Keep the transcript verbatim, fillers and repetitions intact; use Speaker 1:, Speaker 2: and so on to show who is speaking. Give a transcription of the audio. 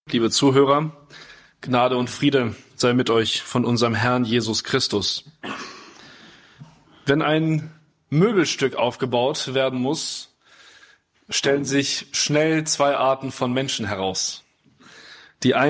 Speaker 1: Liebe Zuhörer, Gnade und Friede sei mit euch von unserem Herrn Jesus Christus. Wenn ein Möbelstück aufgebaut werden muss, stellen sich schnell zwei Arten von Menschen heraus. Die